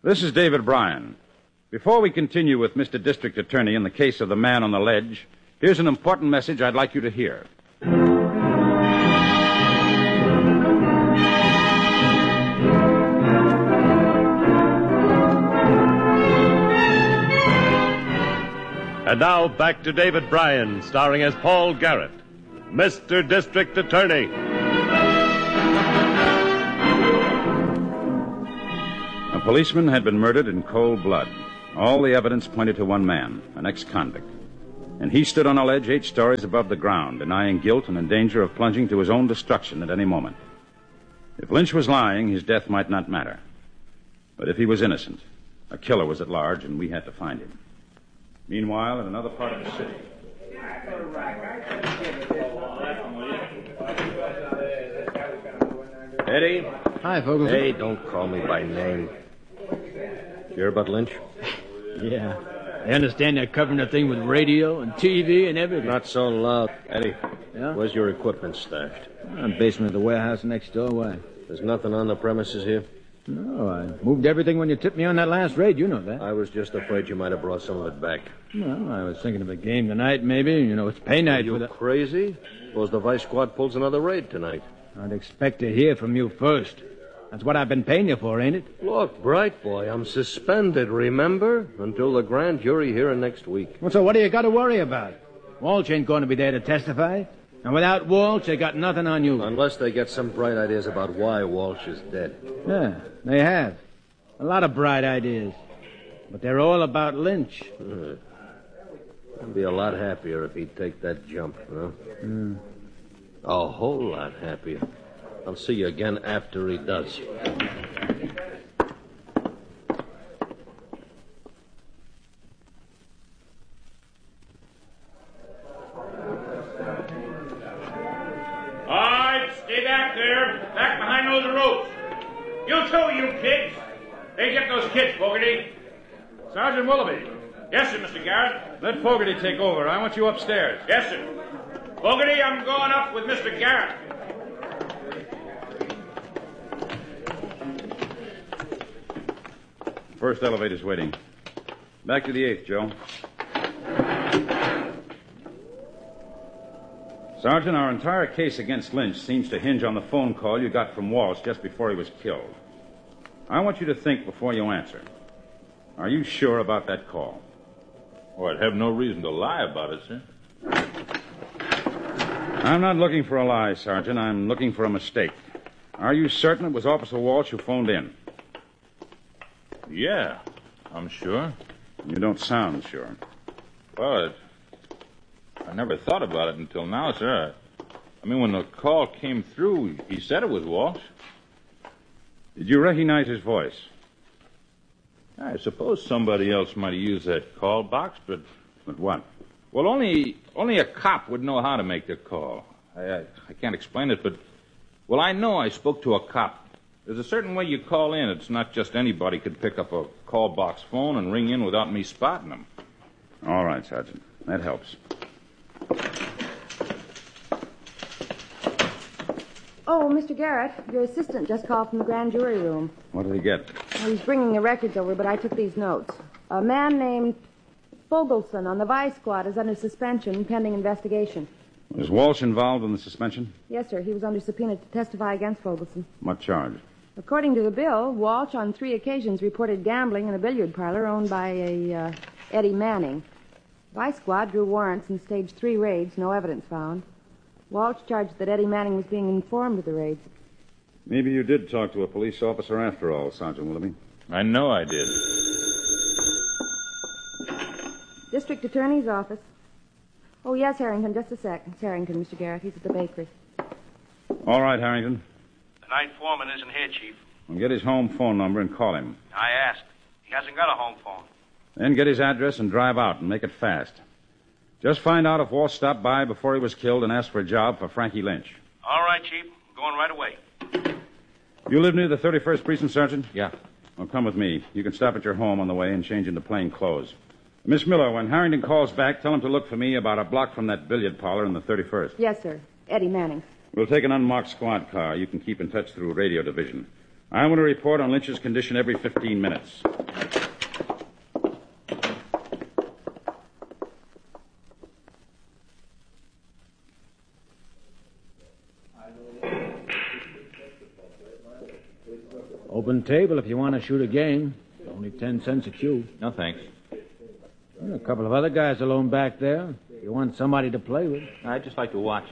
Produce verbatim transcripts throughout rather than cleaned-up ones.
This is David Bryan. Before we continue with Mister District Attorney in the case of the man on the ledge, here's an important message I'd like you to hear. And now back to David Bryan, starring as Paul Garrett, Mister District Attorney. A policeman had been murdered in cold blood. All the evidence pointed to one man, an ex-convict. And he stood on a ledge eight stories above the ground, denying guilt and in danger of plunging to his own destruction at any moment. If Lynch was lying, his death might not matter. But if he was innocent, a killer was at large, and we had to find him. Meanwhile, in another part of the city... Eddie? Hi, Fogelson. Hey, don't call me by name. You hear about Lynch? Yeah. I understand they're covering the thing with radio and T V and everything. Not so loud. Eddie, Yeah? where's your equipment stashed? In the basement of the warehouse next door. Why? There's nothing on the premises here? No, I moved everything when you tipped me on that last raid. You know that. I was just afraid you might have brought some of it back. Well, I was thinking of a game tonight, maybe. You know, it's pay night Are you for the... crazy? Suppose the Vice Squad pulls another raid tonight. I'd expect to hear from you first. That's what I've been paying you for, ain't it? Look, Bright Boy, I'm suspended, remember? Until the grand jury hearing next week. Well, so what do you got to worry about? Walsh ain't going to be there to testify. And without Walsh, they got nothing on you. Unless they get some bright ideas about why Walsh is dead. Yeah, they have. A lot of bright ideas. But they're all about Lynch. Uh, I'd be a lot happier if he'd take that jump, huh? Mm. A whole lot happier. I'll see you again after he does. All right, stay back there. Back behind those ropes. You too, you kids. Hey, get those kids, Fogarty. Sergeant Willoughby, Yes, sir, Mister Garrett. let Fogarty take over. I want you upstairs. Yes, sir. Fogarty, I'm going up with Mister Garrett. First elevator's waiting. Back to the eighth, Joe. Sergeant, our entire case against Lynch seems to hinge on the phone call you got from Walsh just before he was killed. I want you to think before you answer. Are you sure about that call? Oh, I'd have no reason to lie about it, sir. I'm not looking for a lie, Sergeant. I'm looking for a mistake. Are you certain it was Officer Walsh who phoned in? Yeah, I'm sure. You don't sound sure. Well, it, I never thought about it until now, sir. I mean, when the call came through, he said it was Walsh. Did you recognize his voice? I suppose somebody else might have used that call box, but... But what? Well, only only a cop would know how to make the call. I, I, I can't explain it, but... Well, I know I spoke to a cop. There's a certain way you call in. It's not just anybody could pick up a call box phone and ring in without me spotting them. All right, Sergeant. That helps. Oh, Mister Garrett, your assistant just called from the grand jury room. What did he get? Well, he's bringing the records over, but I took these notes. A man named Fogelson on the Vice Squad is under suspension pending investigation. Was Walsh involved in the suspension? Yes, sir. He was under subpoena to testify against Fogelson. What charge? According to the bill, Walsh on three occasions reported gambling in a billiard parlor owned by a uh, Eddie Manning. Vice Squad drew warrants and staged three raids, no evidence found. Walsh charged that Eddie Manning was being informed of the raids. Maybe you did talk to a police officer after all, Sergeant Willoughby. I know I did. District Attorney's office. Oh, yes, Harrington, just a sec. It's Harrington, Mister Garrett. He's at the bakery. All right, Harrington. The night foreman isn't here, Chief. Well, get his home phone number and call him. I asked. He hasn't got a home phone. Then get his address and drive out and make it fast. Just find out if Walsh stopped by before he was killed and asked for a job for Frankie Lynch. All right, Chief. I'm going right away. You live near the thirty-first Precinct, Sergeant? Yeah. Well, come with me. You can stop at your home on the way and change into plain clothes. Miss Miller, when Harrington calls back, tell him to look for me about a block from that billiard parlor in the thirty-first. Yes, sir. Eddie Manning. We'll take an unmarked squad car. You can keep in touch through radio division. I want to report on Lynch's condition every fifteen minutes. Open table if you want to shoot a game. Only ten cents a cue. No, thanks. A couple of other guys alone back there. If you want somebody to play with. I'd just like to watch.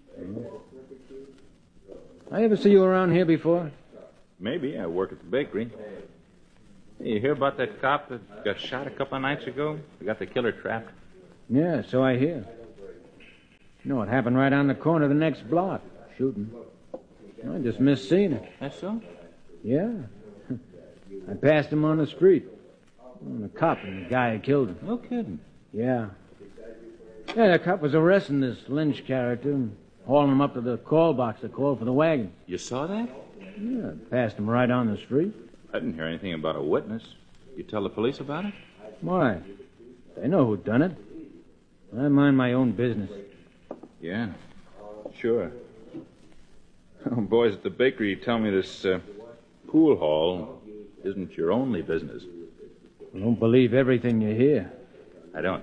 I ever see you around here before? Maybe. I work at the bakery. Hey, you hear about that cop that got shot a couple of nights ago? They got the killer trapped. Yeah, so I hear. You know, it happened right on the corner of the next block. Shooting. I just missed seeing it. That's so? Yeah. I passed him on the street. The cop and the guy who killed him. No kidding. Yeah. Yeah, the cop was arresting this Lynch character and hauling him up to the call box to call for the wagon. You saw that? Yeah, passed him right on the street. I didn't hear anything about a witness. You tell the police about it? Why? They know who done it. I mind my own business. Yeah, sure. Oh, boys at the bakery tell me this uh, pool hall isn't your only business. You don't believe everything you hear. I don't.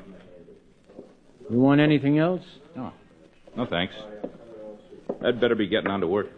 You want anything else? No. No, thanks. I'd better be getting on to work.